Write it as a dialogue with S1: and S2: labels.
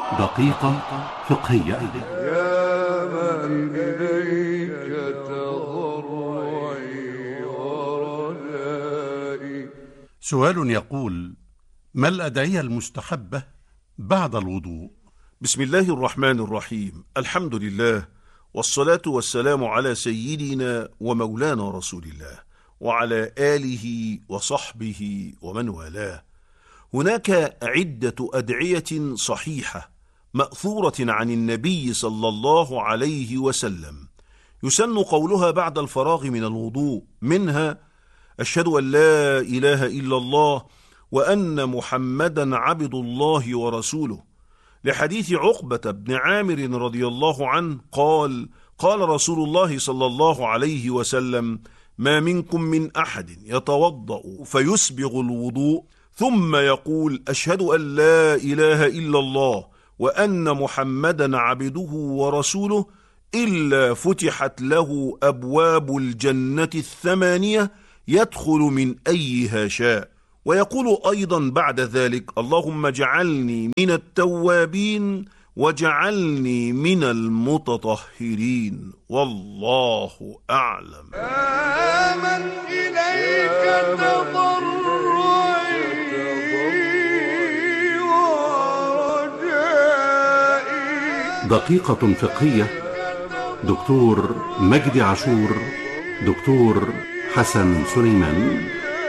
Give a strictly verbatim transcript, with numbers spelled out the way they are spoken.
S1: دقيقة فقهية.
S2: يا من إليك تضرعي ورجائي.
S1: سؤال يقول: ما الأدعية المستحبة بعد الوضوء؟
S3: بسم الله الرحمن الرحيم. الحمد لله، والصلاة والسلام على سيدنا ومولانا رسول الله وعلى آله وصحبه ومن والاه. هناك عدة أدعية صحيحة مأثورة عن النبي صلى الله عليه وسلم يسن قولها بعد الفراغ من الوضوء، منها: أشهد أن لا إله إلا الله وأن محمدا عبد الله ورسوله، لحديث عقبة بن عامر رضي الله عنه قال: قال رسول الله صلى الله عليه وسلم: ما منكم من أحد يتوضأ فيسبغ الوضوء ثم يقول: أشهد أن لا إله إلا الله وأن محمدا عبده ورسوله، إلا فتحت له أبواب الجنة الثمانية يدخل من أيها شاء. ويقول أيضا بعد ذلك: اللهم اجعلني من التوابين واجعلني من المتطهرين، والله أعلم.
S2: آمن إليك تضرعي ورجائي.
S1: دقيقة فقهية. دكتور مجدي عاشور، دكتور حسن سليمان.